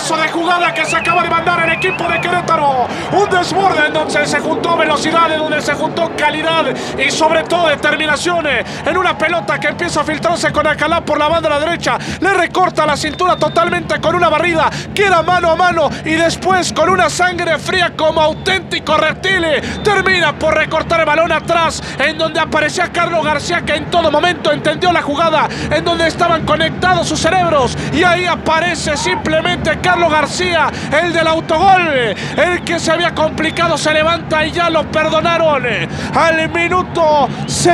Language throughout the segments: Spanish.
pedazo de jugada que se acaba de mandar el equipo de Querétaro. Un desborde en donde se juntó velocidad, en donde se juntó calidad y sobre todo determinación. En una pelota que empieza a filtrarse con Alcalá por la banda de la derecha. Le recorta la cintura totalmente con una barrida. Queda mano a mano y después con una sangre fría como auténtico reptil. Termina por recortar el balón atrás, en donde aparecía Carlos García, que en todo momento entendió la jugada, en donde estaban conectados sus cerebros. Y ahí aparece simplemente Carlos García, el del autogol. El que se había complicado se levanta y ya lo perdonaron. Al minuto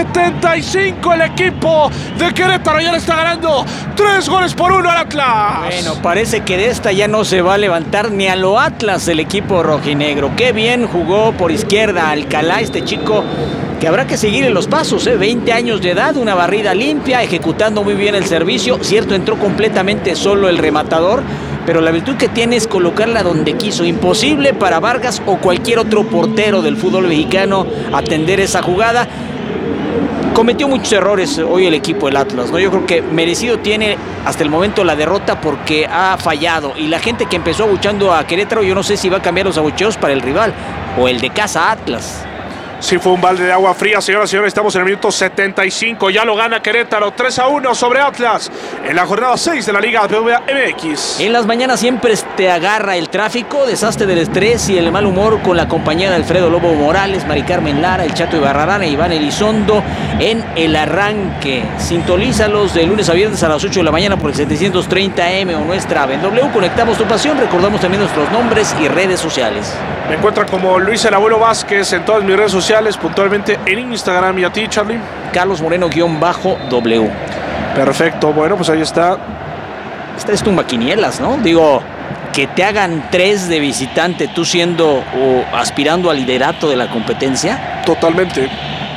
75 el equipo de Querétaro ya le está ganando 3-1 al Atlas. Bueno, parece que de esta ya no se va a levantar ni a lo Atlas el equipo rojinegro. Qué bien jugó por izquierda Alcalá, este chico que habrá que seguir en los pasos, 20 años de edad, una barrida limpia, ejecutando muy bien el servicio. Cierto, entró completamente solo el rematador, pero la virtud que tiene es colocarla donde quiso. Imposible para Vargas o cualquier otro portero del fútbol mexicano atender esa jugada. Cometió muchos errores hoy el equipo del Atlas, ¿no? Yo creo que merecido tiene hasta el momento la derrota porque ha fallado. Y la gente que empezó abuchando a Querétaro, yo no sé si va a cambiar los abucheos para el rival o el de casa Atlas. Sí, fue un balde de agua fría, señoras y señores. Estamos en el minuto 75. Ya lo gana Querétaro 3-1 sobre Atlas en la jornada 6 de la Liga BBVA MX. En las mañanas siempre te agarra el tráfico, desastre del estrés y el mal humor con la compañía de Alfredo Lobo Morales, Mari Carmen Lara, el Chato Ibarrarán e Iván Elizondo en El Arranque. Sintonízalos de lunes a viernes a las 8 de la mañana por el 730M o nuestra app en W. Conectamos tu pasión. Recordamos también nuestros nombres y redes sociales. Me encuentran como Luis el Abuelo Vázquez en todas mis redes sociales, puntualmente en Instagram. Y a ti, Charlie. Carlos Moreno_W. Perfecto, bueno, pues ahí está. Esta es tu maquinielas, ¿no? Digo, que te hagan 3 de visitante, tú siendo o aspirando al liderato de la competencia. Totalmente.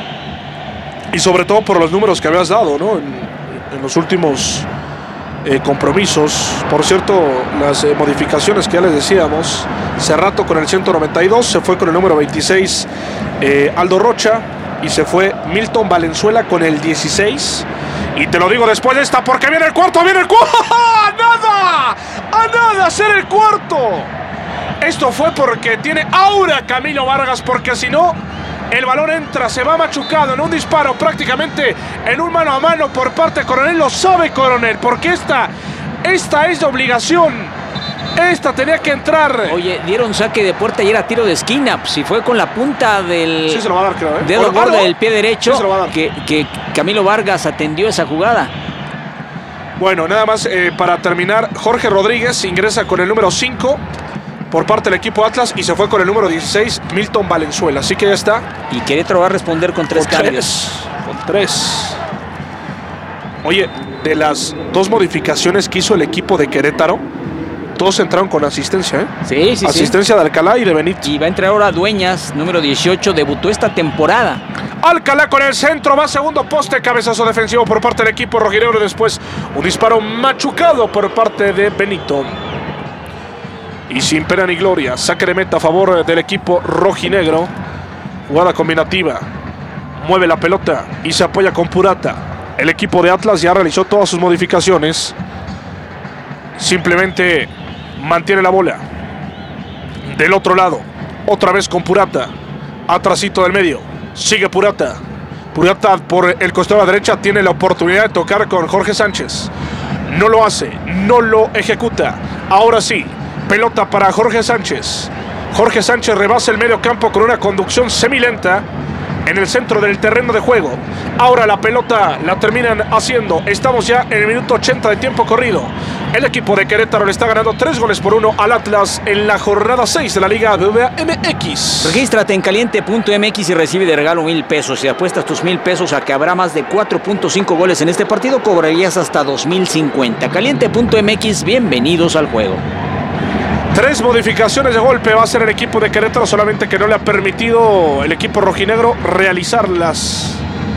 Y sobre todo por los números que habías dado, ¿no? En los últimos compromisos. Por cierto, las modificaciones que ya les decíamos. Cerrato con el 192, se fue con el número 26 Aldo Rocha, y se fue Milton Valenzuela con el 16. Y te lo digo después de esta porque viene el cuarto, ¡a nada! ¡A nada hacer el cuarto! Esto fue porque tiene aura Camilo Vargas, porque si no, el balón entra, se va machucado en un disparo, prácticamente en un mano a mano por parte de Coronel. Lo sabe Coronel, porque esta es de obligación. Esta tenía que entrar. Oye, dieron saque de puerta y era tiro de esquina. Pues, si fue con la punta del sí se lo va a dar, creo, dedo gordo del pie derecho, sí se lo va a dar. Que Camilo Vargas atendió esa jugada. Bueno, nada más para terminar, Jorge Rodríguez ingresa con el número 5 por parte del equipo Atlas y se fue con el número 16 Milton Valenzuela. Así que ya está. Y Querétaro va a responder con 3 cambios. Con 3. Oye, de las 2 modificaciones que hizo el equipo de Querétaro, todos entraron con asistencia, Sí. Asistencia de Alcalá y de Benítez. Y va a entrar ahora Dueñas, número 18, debutó esta temporada. Alcalá con el centro, va segundo poste, cabezazo defensivo por parte del equipo rojinegro. Después un disparo machucado por parte de Benito. Y sin pena ni gloria, saque de meta a favor del equipo rojinegro. Jugada combinativa, mueve la pelota y se apoya con Purata. El equipo de Atlas ya realizó todas sus modificaciones. Simplemente mantiene la bola. Del otro lado, otra vez con Purata. Atrasito del medio, sigue Purata. Purata por el costado a la derecha tiene la oportunidad de tocar con Jorge Sánchez. No lo hace, no lo ejecuta. Ahora sí, pelota para Jorge Sánchez. Jorge Sánchez rebasa el medio campo con una conducción semilenta en el centro del terreno de juego. Ahora la pelota la terminan haciendo. Estamos ya en el minuto 80 de tiempo corrido. El equipo de Querétaro le está ganando 3-1 al Atlas en la jornada 6 de la Liga BBVA MX. Regístrate en caliente.mx y recibe de regalo 1,000 pesos. Si apuestas tus 1,000 pesos a que habrá más de 4.5 goles en este partido, cobrarías hasta 2,050. Caliente.mx, bienvenidos al juego. 3 modificaciones de golpe va a hacer el equipo de Querétaro, solamente que no le ha permitido el equipo rojinegro realizarlas.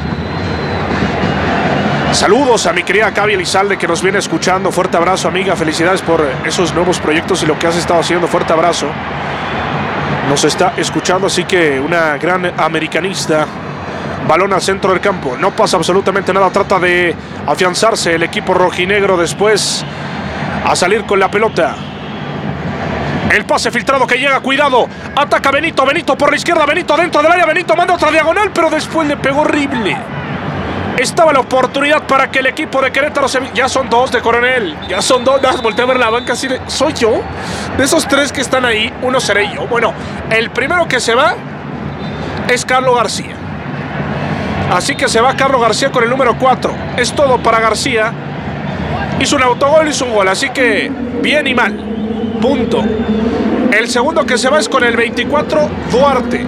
Saludos a mi querida Gaby Elizalde, que nos viene escuchando. Fuerte abrazo, amiga. Felicidades por esos nuevos proyectos y lo que has estado haciendo. Fuerte abrazo. Nos está escuchando, así que una gran americanista. Balón al centro del campo. No pasa absolutamente nada. Trata de afianzarse el equipo rojinegro después a salir con la pelota. El pase filtrado que llega, cuidado. Ataca Benito, Benito por la izquierda, Benito dentro del área, Benito manda otra diagonal, pero después le pegó horrible. Estaba la oportunidad para que el equipo de Querétaro se... Ya son dos de Coronel, ya son dos. Volteé a ver la banca así de... ¿Soy yo? De esos tres que están ahí, uno seré yo. Bueno, el primero que se va es Carlos García. Así que se va Carlos García con el número 4. Es todo para García. Hizo un autogol, hizo un gol, así que bien y mal. Punto. El segundo que se va es con el 24, Duarte.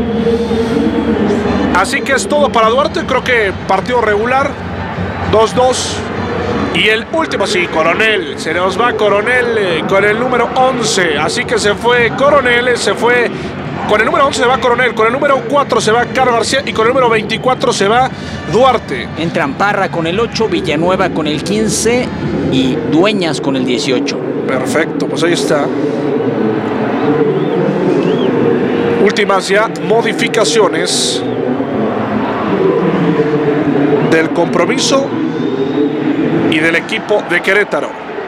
Así que es todo para Duarte. Creo que partido regular. 2-2. Y el último, sí, Coronel. Se nos va Coronel con el número 11. Así que se fue Coronel, se fue... Con el número 11 se va Coronel, con el número 4 se va Carlos García y con el número 24 se va Duarte. Entran Parra con el 8, Villanueva con el 15 y Dueñas con el 18. Perfecto, pues ahí está. Últimas ya modificaciones del compromiso y del equipo de Querétaro.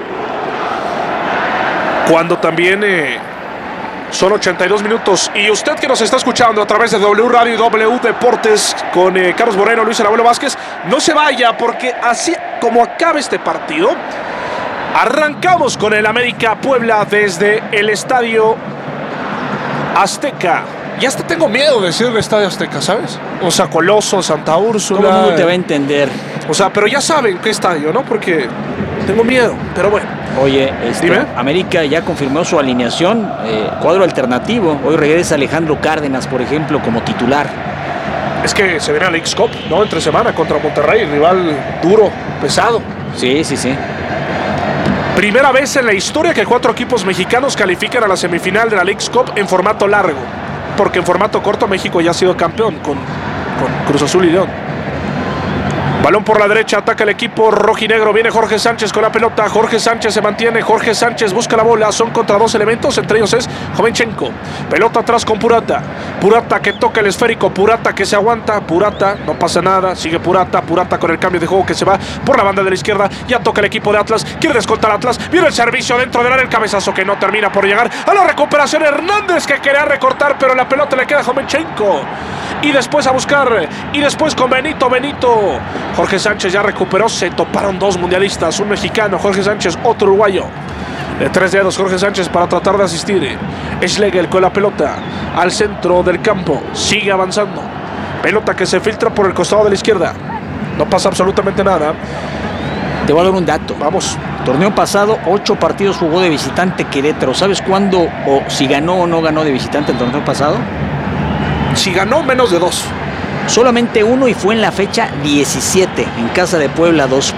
Cuando también son 82 minutos. Y usted que nos está escuchando a través de W Radio y W Deportes con Carlos Moreno, Luis el Abuelo Vázquez, no se vaya, porque así como acabe este partido, arrancamos con el América Puebla desde el Estadio Azteca. Y hasta tengo miedo de decir el Estadio Azteca, ¿sabes? O sea, Coloso, Santa Úrsula. Todo el mundo te va a entender. O sea, pero ya saben qué estadio, ¿no? Porque tengo miedo, pero bueno. Oye, América ya confirmó su alineación, cuadro alternativo. Hoy regresa Alejandro Cárdenas, por ejemplo, como titular. Es que se viene a la X-Cup, ¿no? Entre semana contra Monterrey, rival duro, pesado. Sí. Primera vez en la historia que 4 equipos mexicanos califican a la semifinal de la Leagues Cup en formato largo. Porque en formato corto México ya ha sido campeón con Cruz Azul y León. Balón por la derecha, ataca el equipo rojinegro. Viene Jorge Sánchez con la pelota. Jorge Sánchez se mantiene. Jorge Sánchez busca la bola. Son contra 2 elementos. Entre ellos es Jovenchenko. Pelota atrás con Purata. Purata que toca el esférico. Purata que se aguanta. Purata, no pasa nada. Sigue Purata. Purata con el cambio de juego que se va por la banda de la izquierda. Ya toca el equipo de Atlas. Quiere descontar Atlas. Viene el servicio dentro del área. El cabezazo que no termina por llegar a la recuperación. Hernández que quería recortar, pero la pelota le queda a Jovenchenko. Y después a buscar. Y después con Benito. Jorge Sánchez ya recuperó, se toparon 2 mundialistas, un mexicano, Jorge Sánchez, otro uruguayo. De 3 dedos Jorge Sánchez para tratar de asistir. Schlegel con la pelota al centro del campo, sigue avanzando. Pelota que se filtra por el costado de la izquierda. No pasa absolutamente nada. Te voy a dar un dato. Vamos. Torneo pasado, 8 partidos jugó de visitante Querétaro. ¿Sabes cuándo o si ganó o no ganó de visitante el torneo pasado? Si ganó, menos de 2. Solamente 1 y fue en la fecha 17, en casa de Puebla 2-1.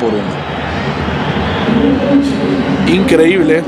Increíble.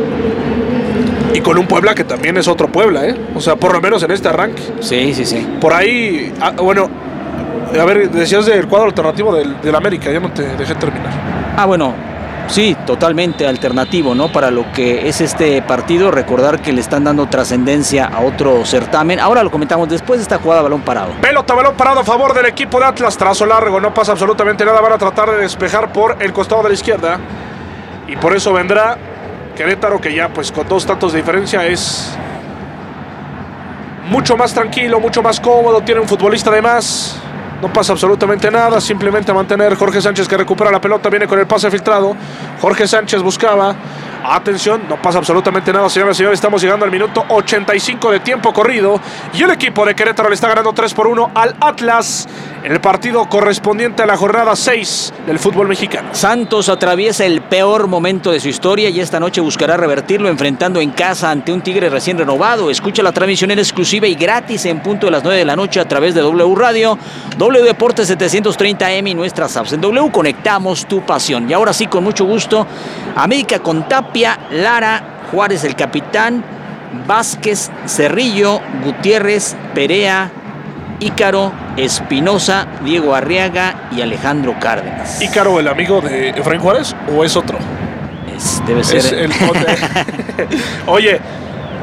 Y con un Puebla que también es otro Puebla, ¿eh? O sea, por lo menos en este arranque. Sí. Por ahí, bueno, a ver, decías del cuadro alternativo del América, ya no te dejé terminar. Bueno. Sí, totalmente alternativo, ¿no? Para lo que es este partido, recordar que le están dando trascendencia a otro certamen. Ahora lo comentamos después de esta jugada, balón parado. Pelota, balón parado a favor del equipo de Atlas. Trazo largo, no pasa absolutamente nada. Van a tratar de despejar por el costado de la izquierda. Y por eso vendrá Querétaro, que ya pues con 2 tantos de diferencia es mucho más tranquilo, mucho más cómodo. Tiene un futbolista de más. No pasa absolutamente nada, simplemente a mantener. Jorge Sánchez que recupera la pelota, viene con el pase filtrado. Jorge Sánchez buscaba. Atención, no pasa absolutamente nada, señoras y señores. Estamos llegando al minuto 85 de tiempo corrido. Y el equipo de Querétaro le está ganando 3-1 al Atlas en el partido correspondiente a la jornada 6 del fútbol mexicano. Santos atraviesa el peor momento de su historia y esta noche buscará revertirlo enfrentando en casa ante un Tigre recién renovado. Escucha la transmisión en exclusiva y gratis en punto de las 9 de la noche a través de W Radio, W Deportes 730M y nuestras apps. En W conectamos tu pasión. Y ahora sí, con mucho gusto, América con Tapia, Lara, Juárez el capitán, Vázquez, Cerrillo, Gutiérrez, Perea, Ícaro, Espinosa, Diego Arriaga y Alejandro Cárdenas. ¿Ícaro el amigo de Efraín Juárez o es otro? Debe ser. Oye,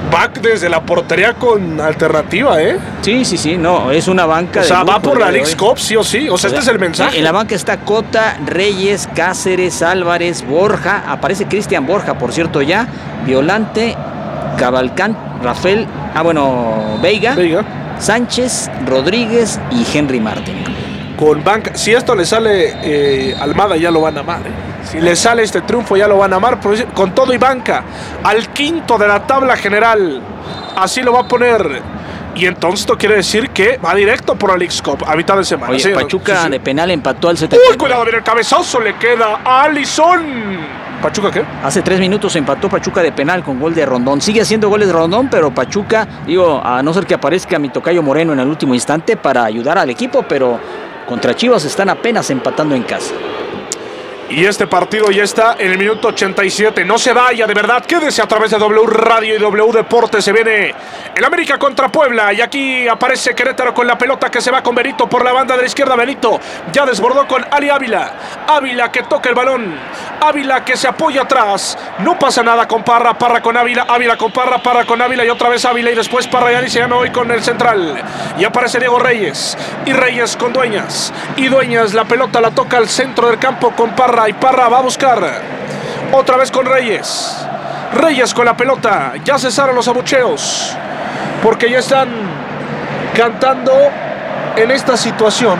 Va desde la portería con alternativa, ¿eh? Sí, no, es una banca. O sea, va por la Leagues Cup, sí o sí. O sea, este es el mensaje. En la banca está Cota, Reyes, Cáceres, Álvarez, Borja. Aparece Cristian Borja, por cierto, ya. Violante, Cavalcante, Rafael, Veiga, Sánchez, Rodríguez y Henry Martin. Con banca, si esto le sale Almada, ya lo van a amar, ¿eh? Si le sale este triunfo, ya lo van a amar. Con todo y banca, al quinto de la tabla general, así lo va a poner. Y entonces esto quiere decir que va directo por la Leagues Cup a mitad de semana. Oye, ¿sí? Pachuca Sí. de penal empató al 79. ¡Uy, cuidado! Mira el cabezazo, le queda a Alisson. ¿Pachuca qué? Hace 3 minutos empató Pachuca de penal con gol de Rondón. Sigue haciendo goles de Rondón, pero Pachuca, a no ser que aparezca mi tocayo Moreno en el último instante para ayudar al equipo, pero contra Chivas están apenas empatando en casa. Y este partido ya está en el minuto 87. No se vaya, de verdad. Quédese a través de W Radio y W Deportes. Se viene el América contra Puebla. Y aquí aparece Querétaro con la pelota que se va con Benito por la banda de la izquierda. Benito ya desbordó con Ali Ávila. Ávila que toca el balón. Ávila que se apoya atrás. No pasa nada con Parra. Parra con Ávila. Ávila con Parra. Parra con Ávila. Y otra vez Ávila. Y después Parra ya dice: ya me voy con el central. Y aparece Diego Reyes. Y Reyes con Dueñas. Y Dueñas la pelota la toca al centro del campo con Parra. Y Parra va a buscar otra vez con Reyes. Reyes con la pelota. Ya cesaron los abucheos porque ya están cantando en esta situación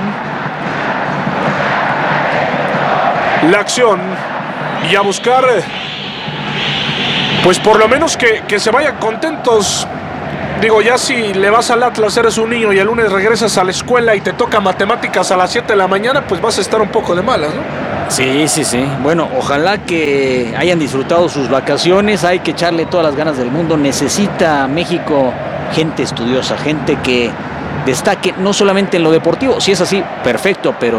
la acción y a buscar, pues por lo menos que se vayan contentos. Digo, ya si le vas al Atlas, eres un niño y el lunes regresas a la escuela y te toca matemáticas a las 7 de la mañana, pues vas a estar un poco de malas, ¿no? Sí. Bueno, ojalá que hayan disfrutado sus vacaciones. Hay que echarle todas las ganas del mundo. Necesita México gente estudiosa, gente que destaque no solamente en lo deportivo. Si es así, perfecto, pero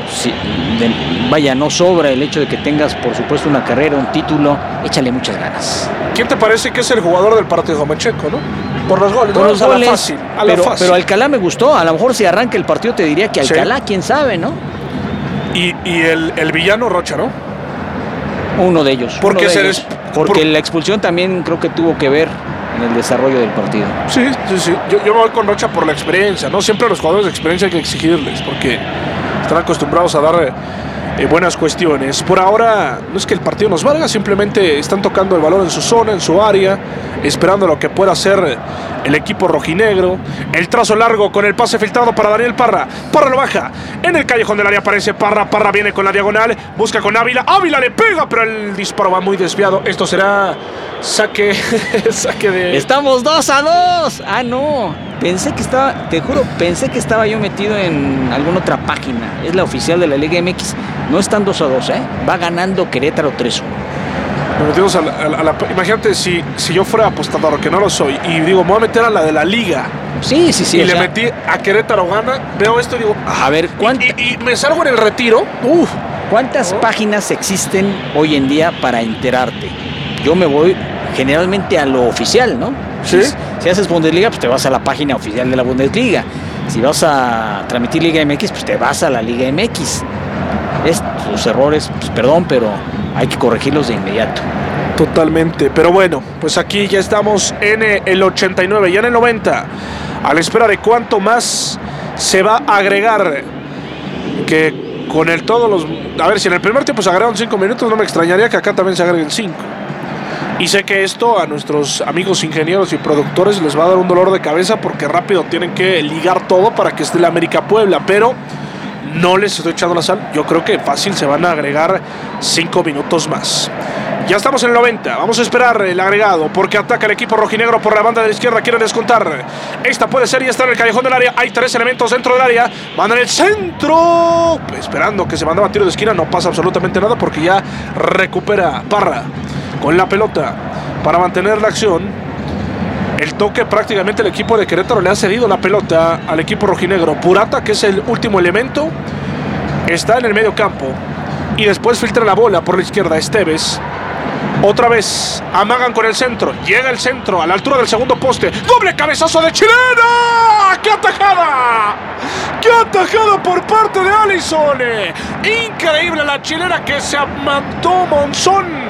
no sobra el hecho de que tengas, por supuesto, una carrera, un título. Échale muchas ganas. ¿Quién te parece que es el jugador del partido? Macheco, ¿no? Por los goles. Por los goles, fácil. Pero Alcalá me gustó. A lo mejor si arranca el partido te diría que Alcalá, sí. Quién sabe, ¿no? Y el villano Rocha, ¿no? Uno de ellos. Porque la expulsión también creo que tuvo que ver en el desarrollo del partido. Sí. Yo me voy con Rocha por la experiencia, ¿no? Siempre a los jugadores de experiencia hay que exigirles, porque están acostumbrados a dar buenas cuestiones. Por ahora no es que el partido nos valga, simplemente están tocando el balón en su zona, en su área, esperando lo que pueda hacer el equipo rojinegro. El trazo largo con el pase filtrado para Daniel Parra. Parra lo baja. En el callejón del área aparece Parra. Parra viene con la diagonal. Busca con Ávila. Ávila le pega, pero el disparo va muy desviado. Esto será saque de... Estamos 2-2. Ah, no. Pensé que estaba yo metido en alguna otra página. Es la oficial de la Liga MX. No están 2-2, ¿eh? Va ganando Querétaro 3-1. Imagínate si yo fuera apostador, que no lo soy, y digo, me voy a meter a la de la Liga. Sí. Y le metí a Querétaro gana, veo esto y digo, a ver, y me salgo en el retiro. ¿Cuántas páginas existen hoy en día para enterarte? Yo me voy generalmente a lo oficial, ¿no? ¿Sí? Si haces Bundesliga, pues te vas a la página oficial de la Bundesliga. Si vas a transmitir Liga MX, pues te vas a la Liga MX. Sus errores, pues perdón, pero hay que corregirlos de inmediato. Totalmente, pero bueno, pues aquí ya estamos en el 89, ya en el 90, a la espera de cuánto más se va a agregar, que con el todos los... A ver, si en el primer tiempo se agregaron 5 minutos, no me extrañaría que acá también se agreguen 5. Y sé que esto a nuestros amigos ingenieros y productores les va a dar un dolor de cabeza porque rápido tienen que ligar todo para que esté la América Puebla, pero no les estoy echando la sal. Yo creo que fácil se van a agregar 5 minutos más. Ya estamos en el 90, vamos a esperar el agregado porque ataca el equipo rojinegro por la banda de la izquierda, quieren descontar. Esta puede ser y está en el callejón del área, hay 3 elementos dentro del área, van en el centro, esperando que se mandaba tiro de esquina, no pasa absolutamente nada porque ya recupera Parra con la pelota para mantener la acción. El toque, prácticamente el equipo de Querétaro le ha cedido la pelota al equipo rojinegro. Purata, que es el último elemento, está en el medio campo y después filtra la bola por la izquierda. Esteves, otra vez amagan con el centro, llega el centro a la altura del segundo poste, doble cabezazo de chilena. ¡Qué atajada! ¡Qué atajada por parte de Alisson! Increíble la chilena que se amantó Monzón.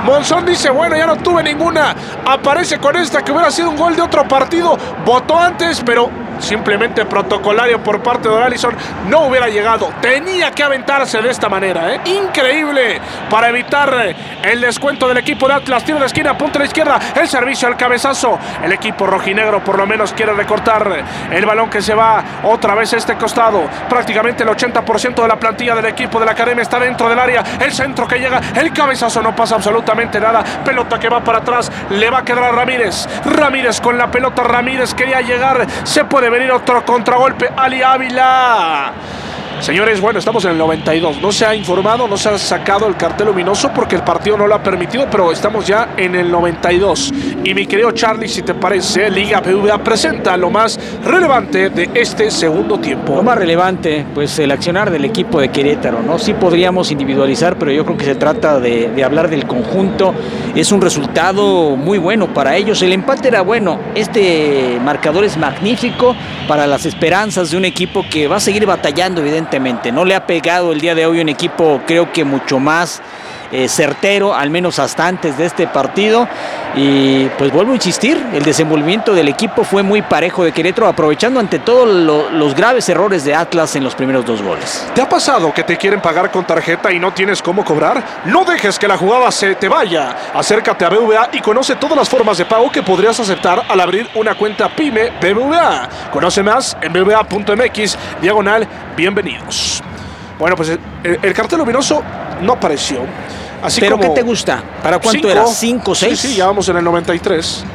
Monzón dice, bueno, ya no tuve ninguna. Aparece con esta que hubiera sido un gol de otro partido. Votó antes, pero simplemente protocolario por parte de Allison, no hubiera llegado. Tenía que aventarse de esta manera, ¿eh? Increíble, para evitar el descuento del equipo de Atlas. Tiro de esquina, punta a la izquierda, el servicio, el cabezazo. El equipo rojinegro por lo menos quiere recortar el balón que se va otra vez a este costado. Prácticamente el 80% de la plantilla del equipo de la academia está dentro del área. El centro que llega, el cabezazo, no pasa absolutamente nada. Pelota que va para atrás, le va a quedar a Ramírez. Ramírez con la pelota, Ramírez quería llegar, se puede venir otro contragolpe. Ali Ávila. Señores, bueno, estamos en el 92. No se ha informado, no se ha sacado el cartel luminoso porque el partido no lo ha permitido, pero estamos ya en el 92. Y mi querido Charlie, si te parece, Liga BBVA presenta lo más relevante de este segundo tiempo. Lo más relevante, pues el accionar del equipo de Querétaro, ¿no? Sí podríamos individualizar, pero yo creo que se trata de hablar del conjunto. Es un resultado muy bueno para ellos. El empate era bueno. Este marcador es magnífico para las esperanzas de un equipo que va a seguir batallando, evidentemente. No le ha pegado el día de hoy un equipo, creo que mucho más certero, al menos hasta antes de este partido. Y pues vuelvo a insistir, el desenvolvimiento del equipo fue muy parejo de Querétaro, aprovechando ante todo los graves errores de Atlas en los primeros 2 goles. ¿Te ha pasado que te quieren pagar con tarjeta y no tienes cómo cobrar? No dejes que la jugada se te vaya. Acércate a BBVA y conoce todas las formas de pago que podrías aceptar al abrir una cuenta PYME BBVA. Conoce más en bbva.mx/bienvenidos. Bueno, pues el cartel luminoso no apareció. Así ¿pero como qué te gusta? ¿Para cuánto era? ¿5, 6? Sí, ya vamos en el 93.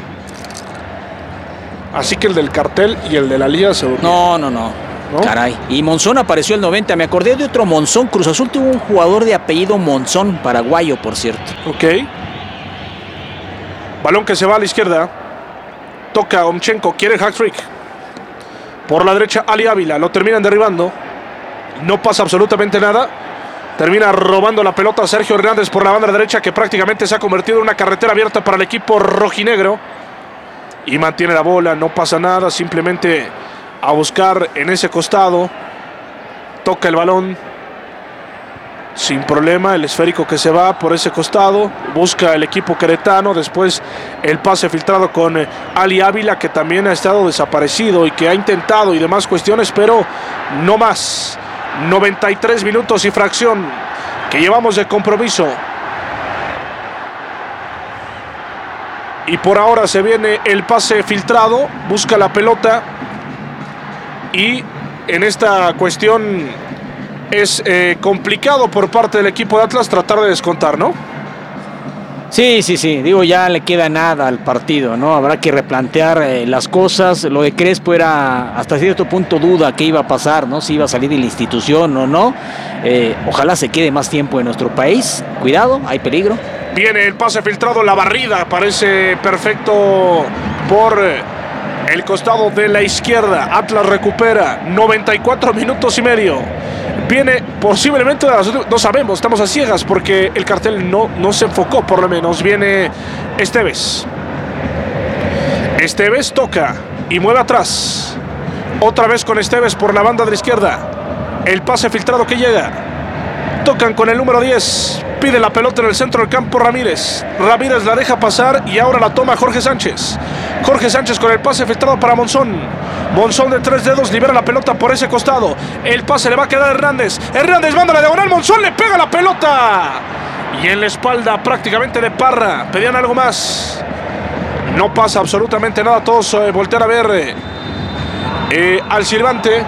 Así que el del cartel y el de la liga se durmió. No. Caray. Y Monzón apareció el 90. Me acordé de otro Monzón. Cruz Azul tuvo un jugador de apellido Monzón, paraguayo, por cierto. Ok. Balón que se va a la izquierda. Toca Omchenko, quiere el hat-trick. Por la derecha, Ali Ávila. Lo terminan derribando. No pasa absolutamente nada. Termina robando la pelota a Sergio Hernández por la banda derecha, que prácticamente se ha convertido en una carretera abierta para el equipo rojinegro. Y mantiene la bola, no pasa nada, simplemente a buscar en ese costado. Toca el balón sin problema, el esférico que se va por ese costado. Busca el equipo queretano, después el pase filtrado con Ali Ávila, que también ha estado desaparecido y que ha intentado y demás cuestiones, pero no más. 93 minutos y fracción que llevamos de compromiso. Y por ahora se viene el pase filtrado, busca la pelota y en esta cuestión es complicado por parte del equipo de Atlas tratar de descontar, ¿no? Sí, digo, ya le queda nada al partido, ¿no? Habrá que replantear las cosas. Lo de Crespo era hasta cierto punto duda qué iba a pasar, ¿no? Si iba a salir de la institución o no. Ojalá se quede más tiempo en nuestro país. Cuidado, hay peligro. Viene el pase filtrado, la barrida parece perfecto por el costado de la izquierda. Atlas recupera 94 minutos y medio. Viene posiblemente, no sabemos, estamos a ciegas porque el cartel no se enfocó, por lo menos. Viene Esteves. Esteves toca y mueve atrás. Otra vez con Esteves por la banda de la izquierda. El pase filtrado que llega. Tocan con el número 10. Pide la pelota en el centro del campo Ramírez. Ramírez la deja pasar y ahora la toma Jorge Sánchez. Jorge Sánchez con el pase filtrado para Monzón. Monzón de 3 dedos libera la pelota por ese costado. El pase le va a quedar a Hernández. Hernández manda la diagonal. Monzón le pega la pelota. Y en la espalda prácticamente de Parra. Pedían algo más. No pasa absolutamente nada. Todos voltean a ver al silbante.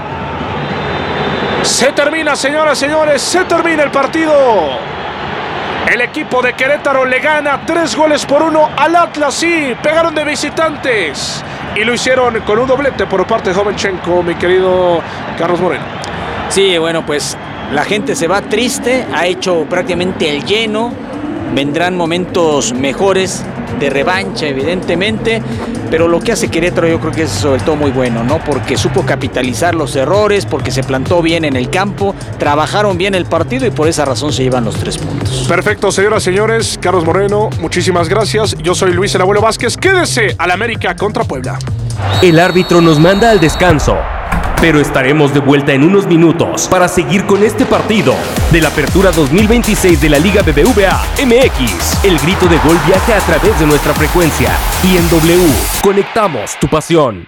Se termina, señoras y señores. Se termina el partido. El equipo de Querétaro le gana 3-1 al Atlas. Sí, pegaron de visitantes. Y lo hicieron con un doblete por parte de Omchenko, mi querido Carlos Moreno. Sí, bueno, pues la gente se va triste. Ha hecho prácticamente el lleno. Vendrán momentos mejores de revancha, evidentemente. Pero lo que hace Querétaro yo creo que es sobre todo muy bueno, ¿no? Porque supo capitalizar los errores, porque se plantó bien en el campo, trabajaron bien el partido y por esa razón se llevan los 3 puntos. Perfecto, señoras y señores. Carlos Moreno, muchísimas gracias. Yo soy Luis el Abuelo Vázquez. Quédese al América contra Puebla. El árbitro nos manda al descanso. Pero estaremos de vuelta en unos minutos para seguir con este partido de la Apertura 2026 de la Liga BBVA MX. El grito de gol viaja a través de nuestra frecuencia y en W conectamos tu pasión.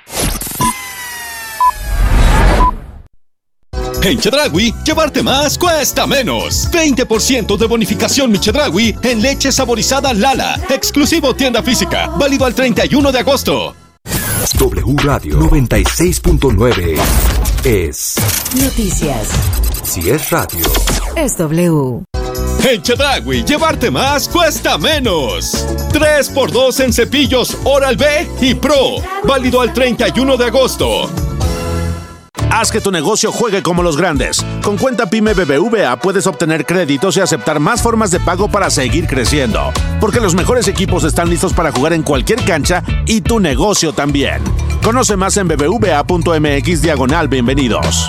En Chedraui, llevarte más cuesta menos. 20% de bonificación Mi Chedraui en leche saborizada Lala. Exclusivo tienda física. Válido al 31 de agosto. W Radio 96.9 es noticias. Si es radio, es W. En Chedraui, llevarte más cuesta menos. 3x2 en cepillos Oral-B y Pro. Válido al 31 de agosto. Haz que tu negocio juegue como los grandes. Con Cuenta Pyme BBVA puedes obtener créditos y aceptar más formas de pago para seguir creciendo. Porque los mejores equipos están listos para jugar en cualquier cancha y tu negocio también. Conoce más en bbva.mx/bienvenidos.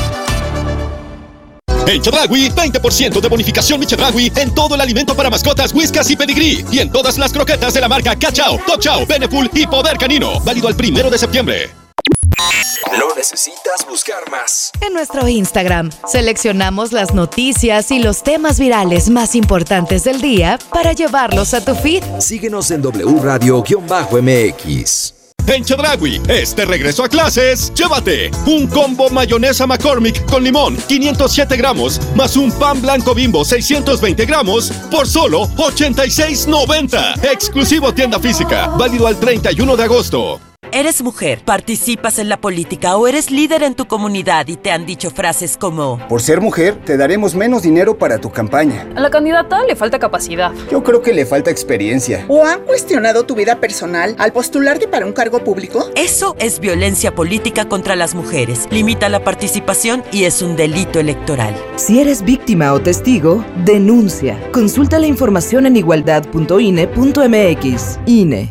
En Chedraui, 20% de bonificación Mi Chedraui en todo el alimento para mascotas, Whiskas y Pedigree. Y en todas las croquetas de la marca Cachao, Top Chow, Beneful y Poder Canino. Válido al 1 de septiembre. No necesitas buscar más. En nuestro Instagram seleccionamos las noticias y los temas virales más importantes del día para llevarlos a tu feed. Síguenos en W Radio-MX. En Chedraui, este regreso a clases, llévate un combo mayonesa McCormick con limón, 507 gramos, más un pan blanco Bimbo, 620 gramos, por solo $86.90. Exclusivo tienda física, válido al 31 de agosto. Eres mujer, participas en la política o eres líder en tu comunidad y te han dicho frases como: por ser mujer, te daremos menos dinero para tu campaña. A la candidata le falta capacidad. Yo creo que le falta experiencia. ¿O han cuestionado tu vida personal al postularte para un cargo público? Eso es violencia política contra las mujeres. Limita la participación y es un delito electoral. Si eres víctima o testigo, denuncia. Consulta la información en igualdad.ine.mx. INE.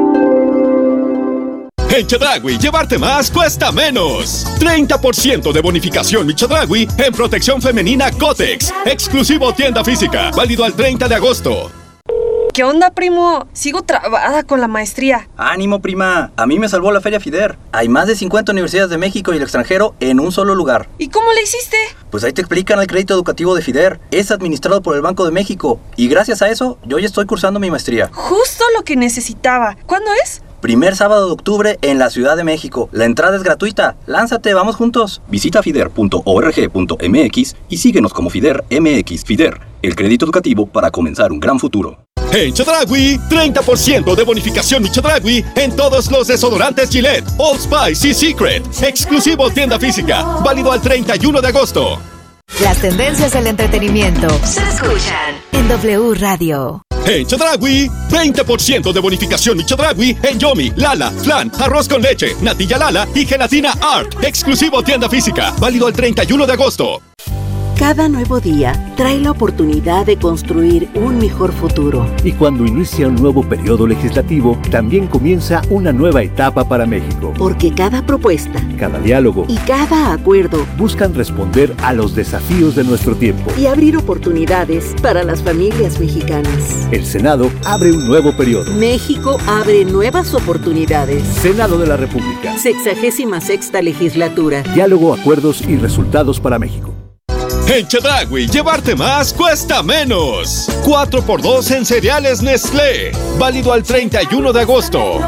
En Chedraui, llevarte más cuesta menos. 30% de bonificación Mi Chedraui en protección femenina Cotex. Exclusivo tienda física. Válido al 30 de agosto. ¿Qué onda, primo? Sigo trabada con la maestría. ¡Ánimo, prima! A mí me salvó la Feria FIDER. Hay más de 50 universidades de México y el extranjero en un solo lugar. ¿Y cómo le hiciste? Pues ahí te explican el crédito educativo de FIDER. Es administrado por el Banco de México. Y gracias a eso, yo ya estoy cursando mi maestría. Justo lo que necesitaba. ¿Cuándo es? Primer sábado de octubre en la Ciudad de México. La entrada es gratuita. Lánzate, vamos juntos. Visita fider.org.mx y síguenos como FIDER MX. FIDER, el crédito educativo para comenzar un gran futuro. En Chedraui, 30% de bonificación Mi Chedraui en todos los desodorantes Gillette, Old Spice y Secret. Exclusivo tienda física. Válido al 31 de agosto. Las tendencias del entretenimiento se escuchan en W Radio. En Chedraui, 20% de bonificación Mi Chedraui en Yomi, Lala, Flan, arroz con leche, natilla Lala y gelatina Art. Exclusivo tienda física. Válido al 31 de agosto. Cada nuevo día trae la oportunidad de construir un mejor futuro. Y cuando inicia un nuevo periodo legislativo, también comienza una nueva etapa para México. Porque cada propuesta, cada diálogo y cada acuerdo buscan responder a los desafíos de nuestro tiempo y abrir oportunidades para las familias mexicanas. El Senado abre un nuevo periodo. México abre nuevas oportunidades. Senado de la República. 66ª legislatura. Diálogo, acuerdos y resultados para México. En Chedraui, llevarte más cuesta menos. 4x2 en cereales Nestlé. Válido al 31 de agosto.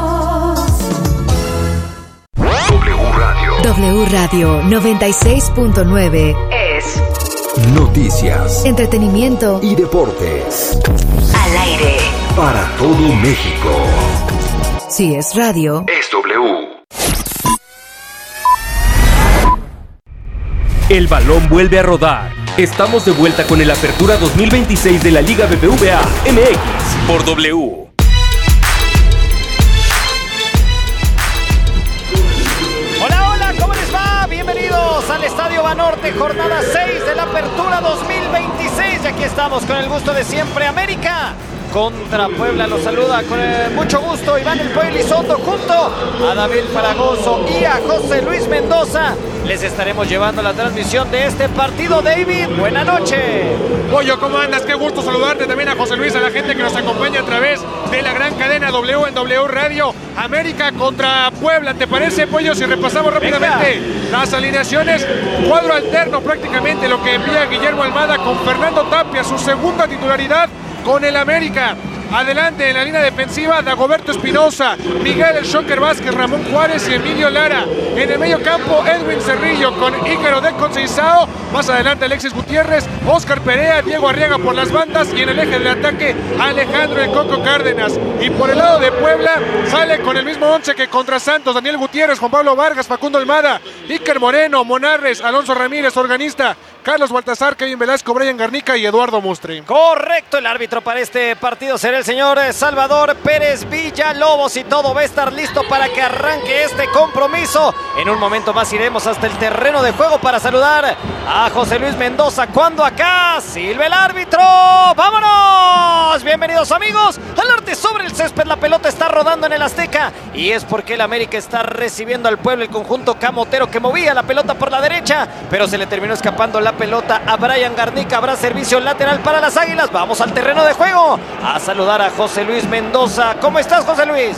W Radio 96.9 es noticias, entretenimiento y deportes. Al aire. Para todo México. Si es radio, es W. El balón vuelve a rodar. Estamos de vuelta con el Apertura 2026 de la Liga BBVA MX por W. Hola, hola, ¿cómo les va? Bienvenidos al Estadio Banorte, jornada 6 de la Apertura 2026. Y aquí estamos con el gusto de siempre, América. contra Puebla. Los saluda con mucho gusto Iván El Pollo Elizondo junto a David Fragoso y a José Luis Mendoza. Les estaremos llevando la transmisión de este partido. David, buena noche. Pollo, ¿cómo andas? Qué gusto saludarte también a José Luis, a la gente que nos acompaña a través de la gran cadena W en W Radio. América contra Puebla, ¿te parece, Pollo? Si repasamos rápidamente las alineaciones, cuadro alterno prácticamente, lo que envía Guillermo Almada con Fernando Tapia, su segunda titularidad con el América. Adelante en la línea defensiva, Dagoberto Espinosa, Miguel El Shocker Vázquez, Ramón Juárez y Emilio Lara. En el medio campo, Edwin Cerrillo con Ícaro de Conceizao. Más adelante, Alexis Gutiérrez, Óscar Perea, Diego Arriaga por las bandas. Y en el eje del ataque, Alejandro El Coco Cárdenas. Y por el lado de Puebla, sale con el mismo 11 que contra Santos: Daniel Gutiérrez, Juan Pablo Vargas, Facundo Almada, Iker Moreno, Monarres, Alonso Ramírez, organista, Carlos Baltazar, Kevin Velasco, Brian Garnica y Eduardo Mustri. Correcto, el árbitro para este partido será el señor Salvador Pérez Villalobos y todo va a estar listo para que arranque este compromiso. En un momento más iremos hasta el terreno de juego para saludar a José Luis Mendoza. Cuando acá silba el árbitro. ¡Vámonos! Bienvenidos, amigos, al arte sobre el césped. La pelota está rodando en el Azteca y es porque el América está recibiendo al Puebla, el conjunto camotero que movía la pelota por la derecha, pero se le terminó escapando la pelota a Brian Garnica. Habrá servicio lateral para las Águilas. Vamos al terreno de juego a saludar a José Luis Mendoza. ¿Cómo estás, José Luis?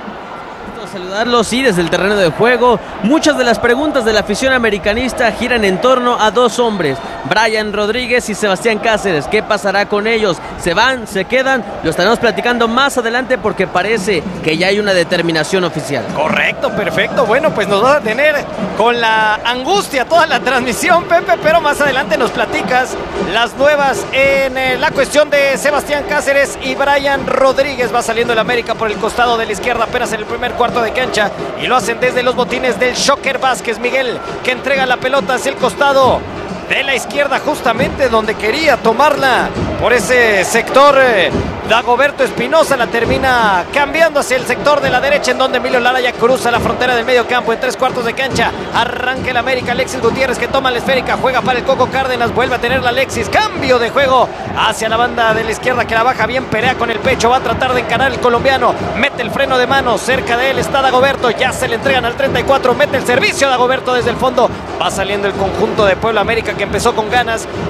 Saludarlos, sí, desde el terreno de juego. Muchas de las preguntas de la afición americanista giran en torno a dos hombres, Brian Rodríguez y Sebastián Cáceres. ¿Qué pasará con ellos? ¿Se van? ¿Se quedan? Lo estaremos platicando más adelante porque parece que ya hay una determinación oficial. Correcto, perfecto. Bueno, pues nos vas a tener con la angustia toda la transmisión, Pepe, pero más adelante nos platicas las nuevas en la cuestión de Sebastián Cáceres y Brian Rodríguez. Va saliendo el América por el costado de la izquierda apenas en el primer cuarto de cancha y lo hacen desde los botines del Shocker Vázquez. Miguel, que entrega la pelota hacia el costado de la izquierda, justamente donde quería tomarla por ese sector. Dagoberto Espinosa la termina cambiando hacia el sector de la derecha, en donde Emilio Lara ya cruza la frontera del medio campo en tres cuartos de cancha. Arranca el América, Alexis Gutiérrez que toma la esférica, juega para el Coco Cárdenas, vuelve a tener la Alexis, cambio de juego hacia la banda de la izquierda que la baja bien, Perea con el pecho, va a tratar de encarar el colombiano, mete el freno de mano, cerca de él está Dagoberto, ya se le entregan al 34, mete el servicio a Dagoberto desde el fondo, va saliendo el conjunto de Puebla. América que empezó con ganas